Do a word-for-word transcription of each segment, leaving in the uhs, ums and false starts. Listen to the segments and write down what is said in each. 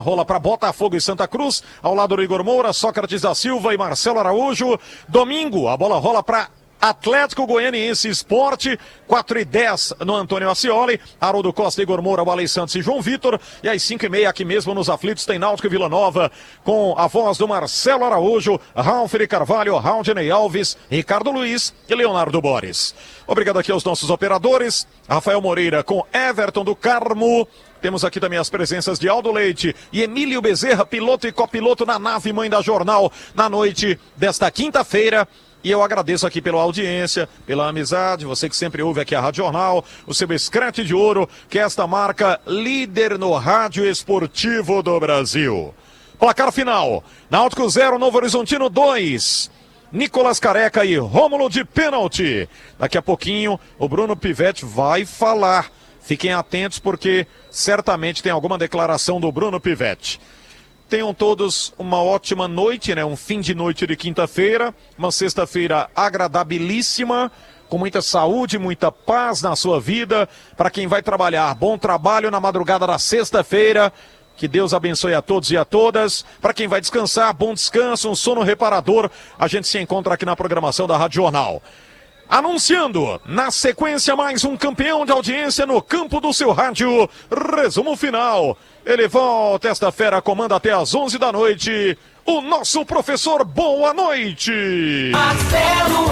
Rola para Botafogo e Santa Cruz, ao lado do Igor Moura, Sócrates da Silva e Marcelo Araújo. Domingo, a bola rola para Atlético Goianiense Esporte, quatro e dez no Antônio Ascioli, Haroldo Costa, Igor Moura, Waley Santos e João Vitor. E às cinco e meia aqui mesmo nos Aflitos tem Náutico e Vila Nova, com a voz do Marcelo Araújo, Ralf de Carvalho, Raudney Alves, Ricardo Luiz e Leonardo Boris. Obrigado aqui aos nossos operadores, Rafael Moreira com Everton do Carmo. Temos aqui também as presenças de Aldo Leite e Emílio Bezerra, piloto e copiloto na nave mãe da Jornal, na noite desta quinta-feira. E eu agradeço aqui pela audiência, pela amizade, você que sempre ouve aqui a Rádio Jornal, o seu escrete de ouro, que é esta marca líder no rádio esportivo do Brasil. Placar final, Náutico zero, Novo Horizontino dois. Nicolas Careca e Rômulo de pênalti. Daqui a pouquinho o Bruno Pivetti vai falar. Fiquem atentos porque certamente tem alguma declaração do Bruno Pivetti. Tenham todos uma ótima noite, né? Um fim de noite de quinta-feira, uma sexta-feira agradabilíssima, com muita saúde, muita paz na sua vida. Para quem vai trabalhar, bom trabalho na madrugada da sexta-feira. Que Deus abençoe a todos e a todas. Para quem vai descansar, bom descanso, um sono reparador. A gente se encontra aqui na programação da Rádio Jornal. Anunciando, na sequência, mais um campeão de audiência no campo do seu rádio. Resumo final. Ele volta esta fera, comanda até às onze da noite. O nosso professor, boa noite. Marcelo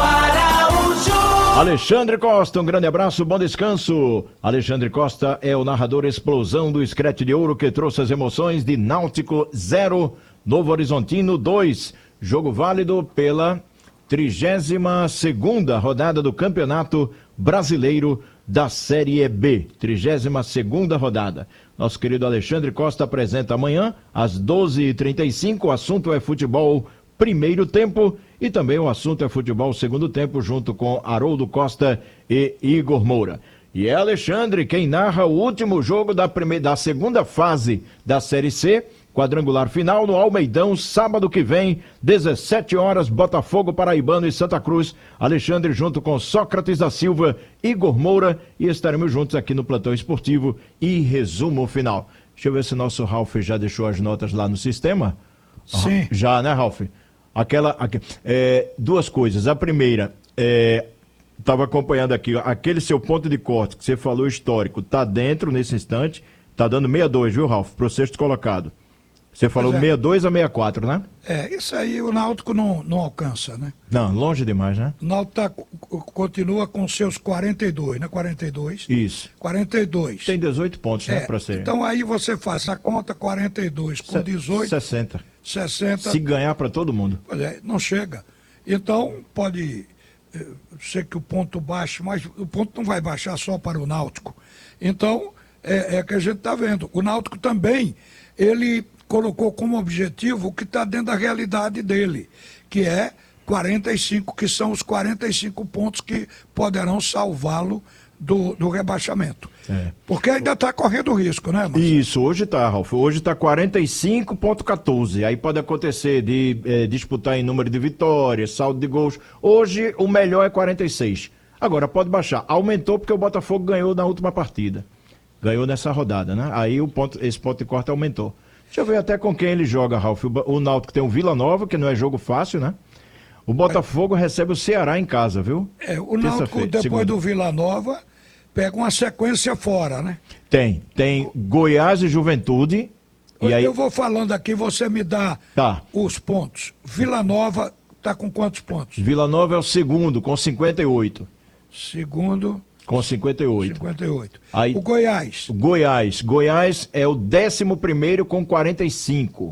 Araújo. Alexandre Costa, um grande abraço, bom descanso. Alexandre Costa é o narrador explosão do Escrete de Ouro que trouxe as emoções de Náutico zero, Novo Horizontino dois. Jogo válido pela trigésima segunda rodada do Campeonato Brasileiro da Série B. trigésima segunda rodada. Nosso querido Alexandre Costa apresenta amanhã, às doze e trinta e cinco. O assunto é futebol primeiro tempo e também o assunto é futebol segundo tempo, junto com Haroldo Costa e Igor Moura. E é Alexandre quem narra o último jogo da, primeira, da segunda fase da Série C. Quadrangular final no Almeidão, sábado que vem, dezessete horas, Botafogo, Paraibano e Santa Cruz. Alexandre junto com Sócrates da Silva, Igor Moura, e estaremos juntos aqui no Plantão Esportivo e resumo final. Deixa eu ver se nosso Ralf já deixou as notas lá no sistema. Sim. Já, né, Ralf? Aquela, aqu... é, duas coisas. A primeira, estava é, acompanhando aqui, aquele seu ponto de corte que você falou histórico, tá dentro nesse instante, tá dando sessenta e dois, viu, Ralf, para o sexto colocado. Você falou é. sessenta e dois a sessenta e quatro, né? É, isso aí o Náutico não, não alcança, né? Não, longe demais, né? O Náutico tá, continua com seus quarenta e dois, né? quarenta e dois. Isso. quarenta e dois. Tem dezoito pontos, é, né, pra ser. Então aí você faz a conta, quarenta e dois com dezoito. sessenta. sessenta. Se ganhar para todo mundo. Pois é, não chega. Então pode eh, ser que o ponto baixe, mas o ponto não vai baixar só para o Náutico. Então é, é que a gente está vendo. O Náutico também, ele colocou como objetivo o que está dentro da realidade dele, que é quarenta e cinco, que são os quarenta e cinco pontos que poderão salvá-lo do, do rebaixamento. É. Porque ainda está correndo risco, né, Marcelo? Isso, hoje está, Ralf. Hoje está quarenta e cinco ponto quatorze. Aí pode acontecer de é, disputar em número de vitórias, saldo de gols. Hoje o melhor é quarenta e seis. Agora pode baixar. Aumentou porque o Botafogo ganhou na última partida. Ganhou nessa rodada, né? Aí o ponto, esse ponto de corte aumentou. Deixa eu ver até com quem ele joga, Ralf. O, o Náutico tem o Vila Nova, que não é jogo fácil, né? O Botafogo é. recebe o Ceará em casa, viu? É, o Náutico, depois segunda. do Vila Nova, pega uma sequência fora, né? Tem. Tem Goiás e Juventude. Eu, e aí... eu vou falando aqui, você me dá tá. os pontos. Vila Nova está com quantos pontos? Vila Nova é o segundo, com cinquenta e oito. Segundo... Com cinquenta e oito. cinquenta e oito. Aí, o Goiás. Goiás. Goiás é o décimo primeiro com quarenta e cinco.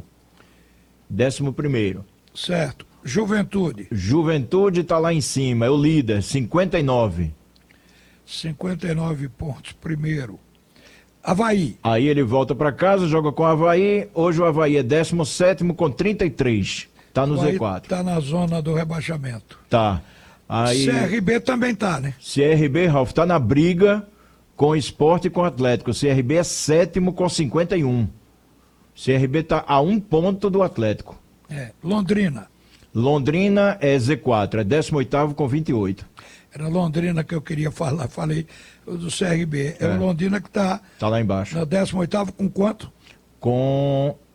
Décimo primeiro. Certo. Juventude. Juventude está lá em cima, é o líder, cinquenta e nove. cinquenta e nove pontos, primeiro. Avaí. Aí ele volta para casa, joga com o Avaí. Hoje o Avaí é décimo sétimo com trinta e três. Está no Z quatro. Está na zona do rebaixamento. Tá. Aí, C R B também tá, né? C R B, Ralf, tá na briga com o Sport e com o Atlético. O C R B é sétimo com cinquenta e um. C R B tá a um ponto do Atlético. É. Londrina. Londrina é Z quatro, é décimo oitavo com vinte e oito. Era Londrina que eu queria falar, falei do C R B. É, é o Londrina que tá... Tá lá embaixo. Na décimo oitavo com quanto? Com